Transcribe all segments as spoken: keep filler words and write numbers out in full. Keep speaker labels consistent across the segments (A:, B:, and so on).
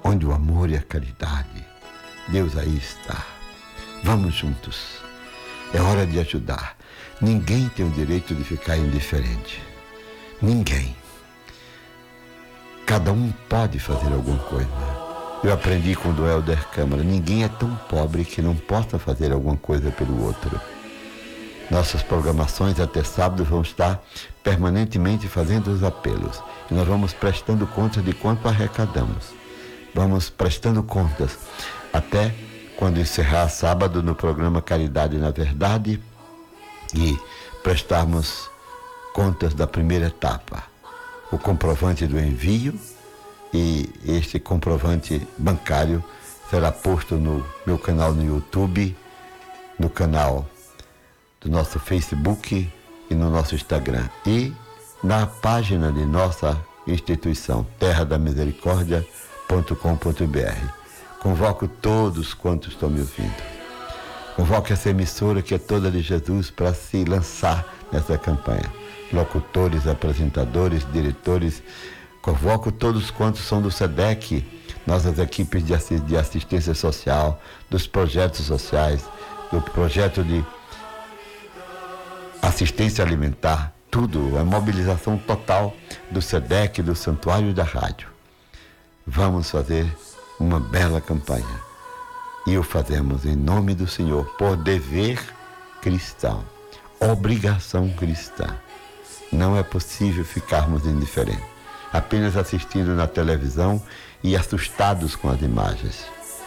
A: onde o amor e a caridade. Deus aí está. Vamos juntos. É hora de ajudar. Ninguém tem o direito de ficar indiferente. Ninguém. Cada um pode fazer alguma coisa. Eu aprendi com o Helder Câmara, ninguém é tão pobre que não possa fazer alguma coisa pelo outro. Nossas programações até sábado vão estar permanentemente fazendo os apelos. E nós vamos prestando contas de quanto arrecadamos. Vamos prestando contas até quando encerrar sábado no programa Caridade na Verdade e prestarmos contas da primeira etapa. O comprovante do envio e este comprovante bancário será posto no meu canal no YouTube, no canal do nosso Facebook e no nosso Instagram e na página de nossa instituição, terra da misericórdia ponto com ponto b r. Convoco todos quantos estão me ouvindo. Convoco essa emissora que é toda de Jesus para se lançar nessa campanha. Locutores, apresentadores, diretores, convoco todos quantos são do SEDEC, nossas equipes de, assi- de assistência social, dos projetos sociais, do projeto de assistência alimentar, tudo, a mobilização total do SEDEC, do Santuário da Rádio. Vamos fazer uma bela campanha. E o fazemos em nome do Senhor, por dever cristão, obrigação cristã. Não é possível ficarmos indiferentes, apenas assistindo na televisão e assustados com as imagens.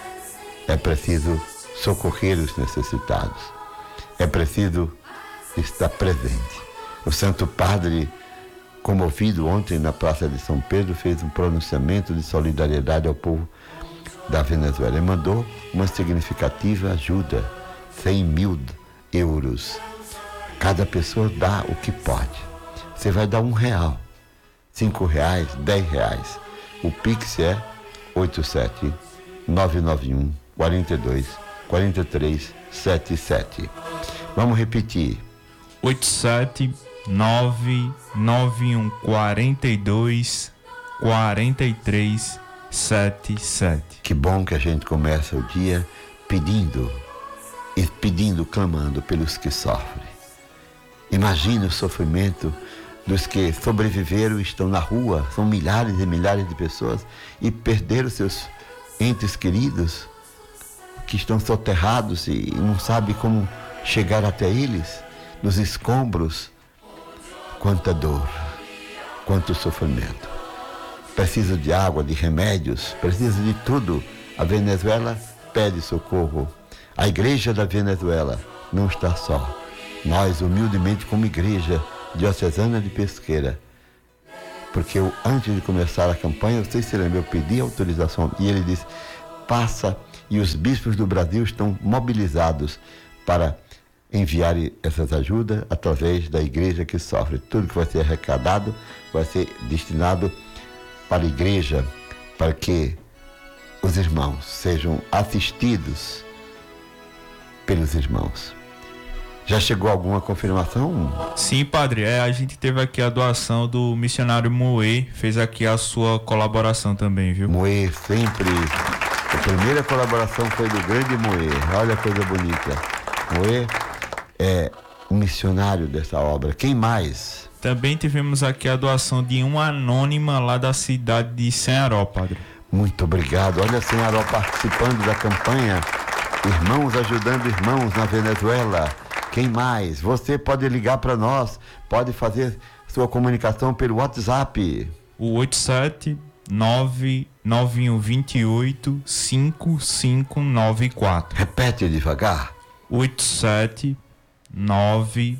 A: É preciso socorrer os necessitados. É preciso estar presente. O Santo Padre, comovido ontem na Praça de São Pedro, fez um pronunciamento de solidariedade ao povo da Venezuela e mandou uma significativa ajuda, cem mil euros. Cada pessoa dá o que pode. Você vai dar um real, cinco reais, dez reais. O Pix é oito sete nove nove um quatro dois quatro três sete sete. Vamos repetir.
B: oito sete nove nove um quatro dois quatro três sete sete.
A: Que bom que a gente começa o dia pedindo, e pedindo, clamando pelos que sofrem. Imagine o sofrimento dos que sobreviveram e estão na rua, são milhares e milhares de pessoas e perderam seus entes queridos que estão soterrados e não sabem como chegar até eles, nos escombros. Quanta dor, quanto sofrimento. Precisa de água, de remédios, precisa de tudo. A Venezuela pede socorro. A igreja da Venezuela não está só. Nós, humildemente, como igreja diocesana de Pesqueira, porque eu, antes de começar a campanha, vocês se lembram, eu pedi autorização e ele disse, passa, e os bispos do Brasil estão mobilizados para enviar essas ajudas através da igreja que sofre. Tudo que vai ser arrecadado vai ser destinado para a igreja, para que os irmãos sejam assistidos pelos irmãos. Já chegou alguma confirmação?
B: Sim, padre, é, a gente teve aqui a doação do missionário Moê, fez aqui a sua colaboração também, viu?
A: Moê sempre, a primeira colaboração foi do grande Moê, olha a coisa bonita. Moê é um missionário dessa obra. Quem mais?
B: Também tivemos aqui a doação de uma anônima lá da cidade de Senharó, padre.
A: Muito obrigado. Olha, Senharó participando da campanha, irmãos ajudando irmãos na Venezuela. Quem mais? Você pode ligar para nós, pode fazer sua comunicação pelo WhatsApp.
B: O oito sete nove nove um dois oito cinco cinco nove quatro.
A: Repete devagar.
B: oito sete nove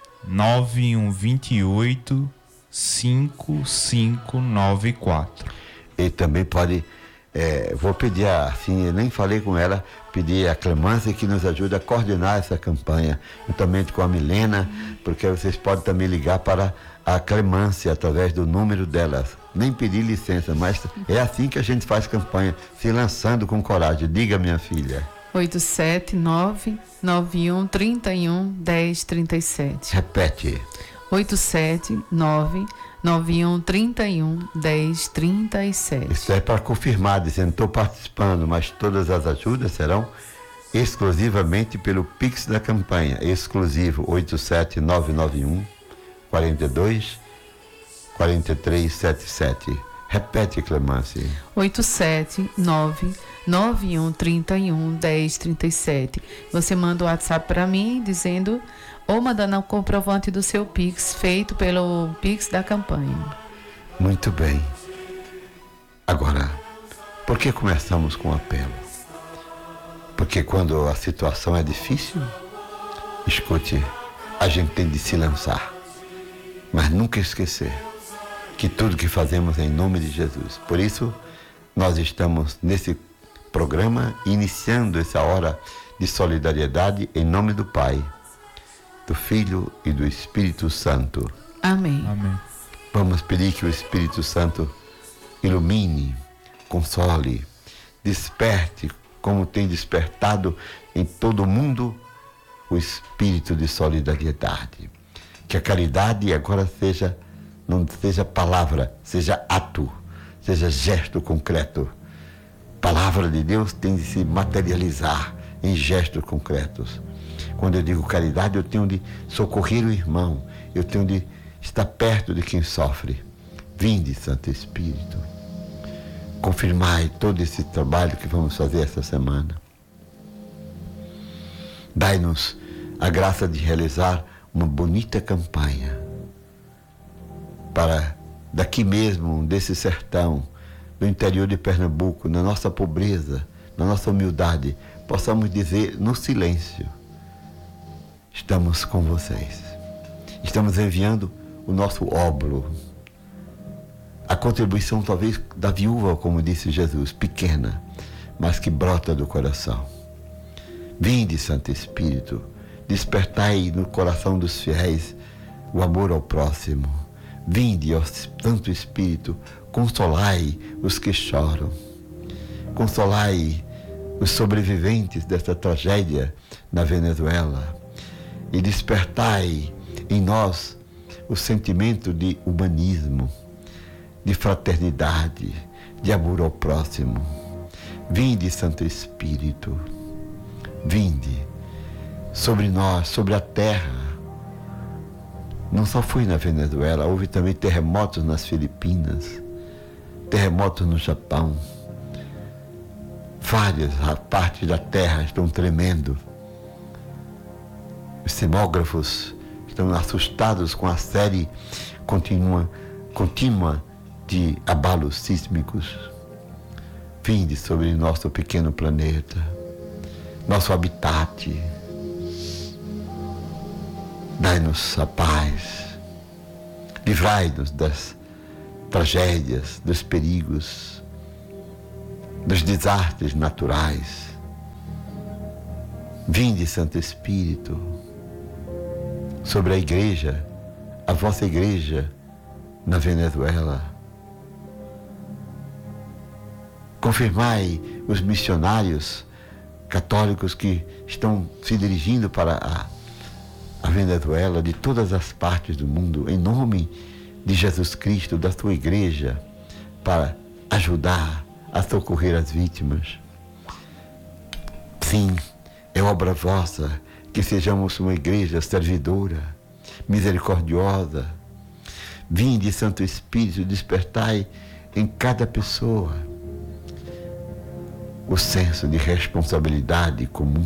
B: nove um dois oito cinco cinco nove quatro.
A: E também pode, é, vou pedir, assim, eu nem falei com ela, pedir a Clemência que nos ajude a coordenar essa campanha, juntamente com a Milena, porque vocês podem também ligar para a Clemência através do número delas. Nem pedir licença, mas é assim que a gente faz campanha, se lançando com coragem. Diga, minha filha.
C: oito sete nove nove um três um um zero três sete.
A: Repete.
C: oito sete nove nove um trinta e um, dez trinta e sete.
A: Isso é para confirmar, dizendo, estou participando, mas todas as ajudas serão exclusivamente pelo Pix da campanha, exclusivo oito sete nove nove um, quatro dois, quatro três sete sete. Repete, Clemence.
C: oito sete nove nove um trinta e um, dez trinta e sete. Você manda o WhatsApp para mim dizendo ou mandando o comprovante do seu Pix feito pelo Pix da campanha.
A: Muito bem. Agora, por que começamos com apelo? Porque quando a situação é difícil, escute, a gente tem de se lançar, mas nunca esquecer que tudo que fazemos é em nome de Jesus. Por isso, nós estamos nesse programa, iniciando essa hora de solidariedade em nome do Pai, do Filho e do Espírito Santo.
C: Amém.
B: Amém.
A: Vamos pedir que o Espírito Santo ilumine, console, desperte, como tem despertado em todo o mundo, o espírito de solidariedade. Que a caridade agora seja, não seja palavra, seja ato, seja gesto concreto. Palavra de Deus tem de se materializar em gestos concretos. Quando eu digo caridade, eu tenho de socorrer o irmão, eu tenho de estar perto de quem sofre. Vinde, Santo Espírito, confirmai todo esse trabalho que vamos fazer essa semana. Dai-nos a graça de realizar uma bonita campanha para daqui mesmo, desse sertão, do interior de Pernambuco, na nossa pobreza, na nossa humildade, possamos dizer no silêncio: estamos com vocês. Estamos enviando o nosso óbolo. A contribuição talvez da viúva, como disse Jesus, pequena, mas que brota do coração. Vinde, Santo Espírito, despertai no coração dos fiéis o amor ao próximo. Vinde, ó Santo Espírito, consolai os que choram. Consolai os sobreviventes desta tragédia na Venezuela. E despertai em nós o sentimento de humanismo, de fraternidade, de amor ao próximo. Vinde, Santo Espírito, vinde sobre nós, sobre a terra. Não só foi na Venezuela, houve também terremotos nas Filipinas, terremotos no Japão. Várias partes da terra estão tremendo. Os sismógrafos estão assustados com a série contínua, contínua de abalos sísmicos. Vinde sobre nosso pequeno planeta, nosso habitat. Dai-nos a paz. Livrai-nos das tragédias, dos perigos, dos desastres naturais. Vinde, Santo Espírito, sobre a igreja, a vossa igreja na Venezuela. Confirmai os missionários católicos que estão se dirigindo para a, a Venezuela, de todas as partes do mundo, em nome de Jesus Cristo, da sua igreja, para ajudar a socorrer as vítimas. Sim, é obra vossa que sejamos uma igreja servidora, misericordiosa. Vinde, Santo Espírito, despertai em cada pessoa o senso de responsabilidade comum.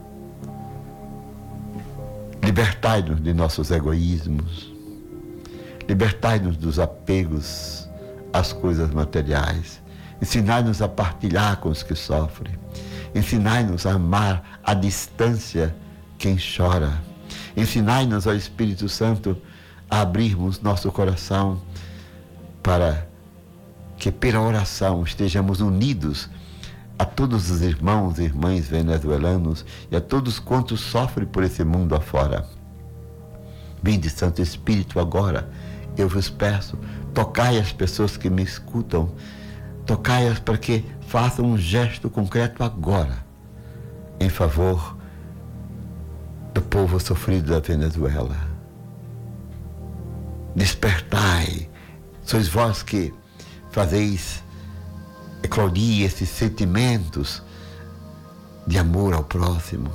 A: Libertai-nos de nossos egoísmos. Libertai-nos dos apegos às coisas materiais. Ensinai-nos a partilhar com os que sofrem. Ensinai-nos a amar à distância quem chora. Ensinai-nos, ó Espírito Santo, a abrirmos nosso coração para que pela oração estejamos unidos a todos os irmãos e irmãs venezuelanos e a todos quantos sofrem por esse mundo afora. Vinde, Santo Espírito, agora, eu vos peço, tocai as pessoas que me escutam, tocai-as para que façam um gesto concreto agora, em favor do povo sofrido da Venezuela. Despertai Sois vós que fazeis eclodir esses sentimentos de amor ao próximo.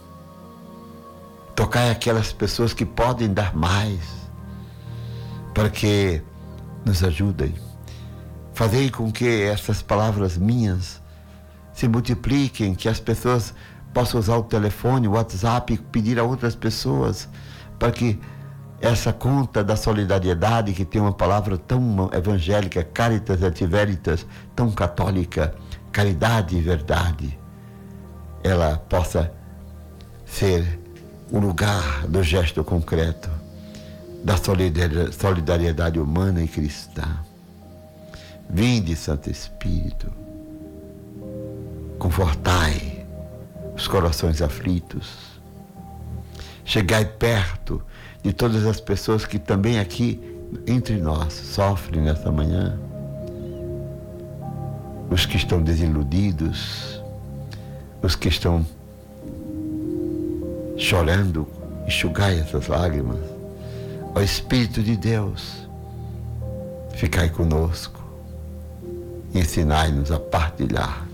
A: Tocai aquelas pessoas que podem dar mais, para que nos ajudem. Fazei com que essas palavras minhas se multipliquem, que as pessoas possam usar o telefone, o WhatsApp, e pedir a outras pessoas, para que essa conta da solidariedade, que tem uma palavra tão evangélica, caritas et veritas, tão católica, caridade e verdade, ela possa ser o lugar do gesto concreto, da solidariedade humana e cristã. Vinde, Santo Espírito, confortai os corações aflitos, chegai perto de todas as pessoas que também aqui entre nós sofrem nesta manhã, os que estão desiludidos, os que estão chorando, enxugai essas lágrimas. Ó Espírito de Deus, ficai conosco, ensinai-nos a partilhar